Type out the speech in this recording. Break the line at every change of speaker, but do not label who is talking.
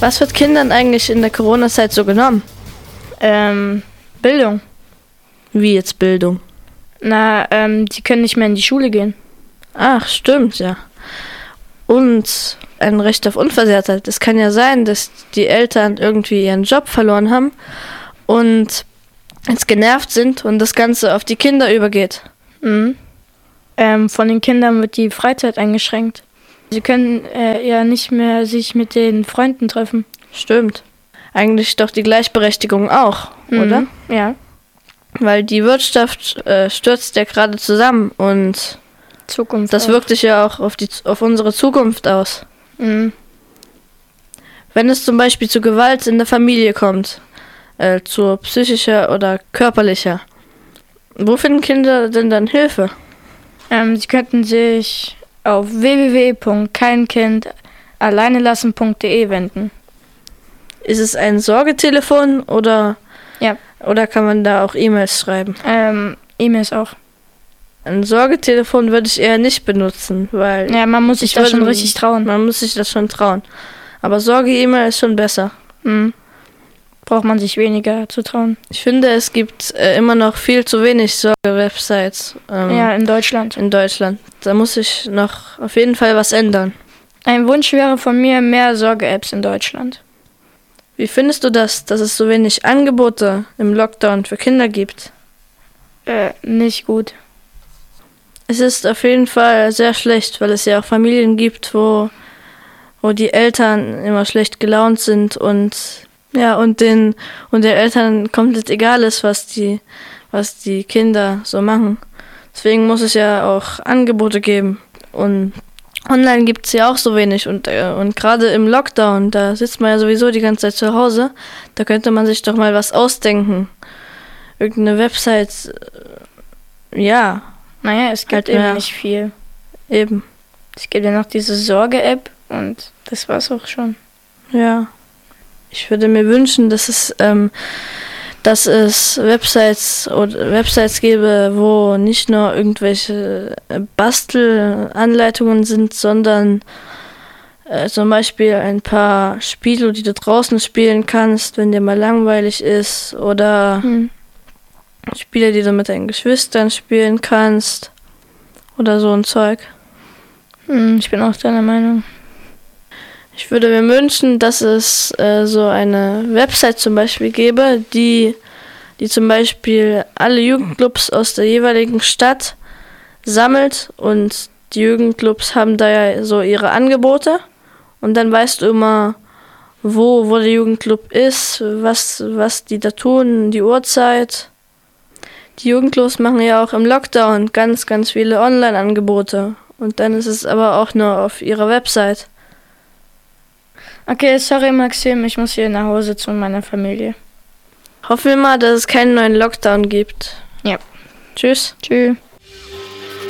Was wird Kindern eigentlich in der Corona-Zeit so genommen?
Bildung.
Wie jetzt Bildung?
Die können nicht mehr in die Schule gehen.
Ach, stimmt, ja. Und ein Recht auf Unversehrtheit. Es kann ja sein, dass die Eltern irgendwie ihren Job verloren haben und jetzt genervt sind und das Ganze auf die Kinder übergeht.
Mhm. Von den Kindern wird die Freizeit eingeschränkt. Sie können ja nicht mehr sich mit den Freunden treffen.
Stimmt. Eigentlich doch die Gleichberechtigung auch, oder?
Ja.
Weil die Wirtschaft stürzt ja gerade zusammen und
Zukunft.
das wirkt sich ja auch auf unsere Zukunft aus.
Mhm.
Wenn es zum Beispiel zu Gewalt in der Familie kommt, zu psychischer oder körperlicher, wo finden Kinder denn dann Hilfe?
Sie könnten sich auf www.keinkindalleinelassen.de wenden.
Ist es ein Sorgetelefon oder kann man da auch E-Mails schreiben?
E-Mails auch.
Ein Sorgetelefon würde ich eher nicht benutzen, weil...
Ja, man muss sich das schon richtig trauen.
Man muss sich das schon trauen. Aber Sorge-E-Mail ist schon besser.
Mhm. Braucht man sich weniger zu trauen.
Ich finde, es gibt immer noch viel zu wenig Sorge-Websites.
In Deutschland.
In Deutschland. Da muss sich noch auf jeden Fall was ändern.
Ein Wunsch wäre von mir mehr Sorge-Apps in Deutschland.
Wie findest du das, dass es so wenig Angebote im Lockdown für Kinder gibt?
Nicht gut.
Es ist auf jeden Fall sehr schlecht, weil es ja auch Familien gibt, wo die Eltern immer schlecht gelaunt sind und den Eltern komplett egal ist, was die Kinder so machen. Deswegen muss es ja auch Angebote geben. Und online gibt es ja auch so wenig. Und gerade im Lockdown, da sitzt man ja sowieso die ganze Zeit zu Hause, da könnte man sich doch mal was ausdenken. Irgendeine Website,
Naja, es gibt eben nicht viel.
Eben.
Es gibt ja noch diese Sorge-App und das war's auch schon.
Ja. Ich würde mir wünschen, dass es Websites gäbe, wo nicht nur irgendwelche Bastelanleitungen sind, sondern zum Beispiel ein paar Spiele, die du draußen spielen kannst, wenn dir mal langweilig ist, oder Spiele, die du mit deinen Geschwistern spielen kannst, oder so ein Zeug.
Ich bin auch deiner Meinung.
Ich würde mir wünschen, dass es so eine Website zum Beispiel gäbe, die zum Beispiel alle Jugendclubs aus der jeweiligen Stadt sammelt, und die Jugendclubs haben da ja so ihre Angebote und dann weißt du immer, wo der Jugendclub ist, was die da tun, die Uhrzeit. Die Jugendclubs machen ja auch im Lockdown ganz, ganz viele Online-Angebote und dann ist es aber auch nur auf ihrer Website.
Okay, sorry Maxim, ich muss hier nach Hause zu meiner Familie.
Hoffen wir mal, dass es keinen neuen Lockdown gibt.
Ja.
Tschüss.
Tschüss.